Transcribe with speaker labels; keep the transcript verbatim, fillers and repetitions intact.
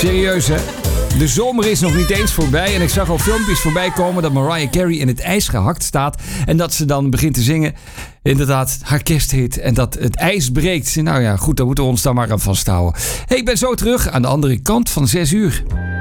Speaker 1: Serieus, hè? De zomer is nog niet eens voorbij en ik zag al filmpjes voorbij komen dat Mariah Carey in het ijs gehakt staat en dat ze dan begint te zingen. Inderdaad, haar kersthit en dat het ijs breekt. Nou ja, goed, dan moeten we ons daar maar aan vasthouden. Hey, ik ben zo terug aan de andere kant van zes uur.